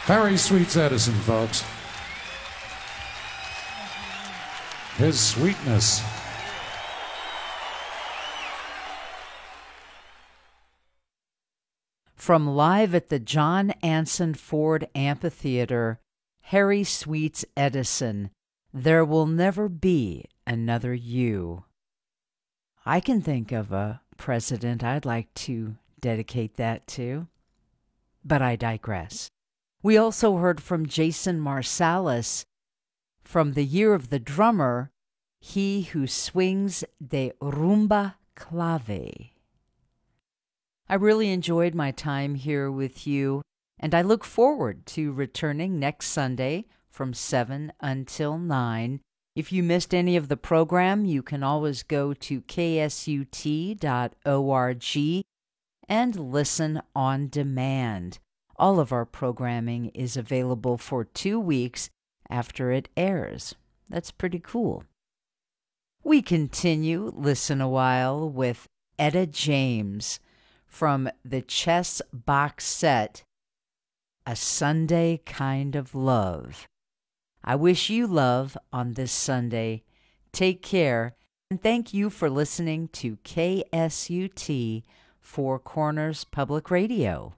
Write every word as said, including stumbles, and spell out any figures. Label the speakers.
Speaker 1: Harry Sweets Edison, folks. His sweetness.
Speaker 2: From live at the John Anson Ford Amphitheater, Harry Sweets Edison, There Will Never Be Another You. I can think of a president I'd like to dedicate that to, but I digress. We also heard from Jason Marsalis from The Year of the Drummer, He Who Swings de Rumba Clave. I really enjoyed my time here with you, and I look forward to returning next Sunday from seven until nine. If you missed any of the program, you can always go to k s u t dot org and listen on demand. All of our programming is available for two weeks after it airs. That's pretty cool. We continue Listen a While with Etta James from the Chess box set, A Sunday Kind of Love. I wish you love on this Sunday. Take care, and thank you for listening to K S U T Four Corners Public Radio.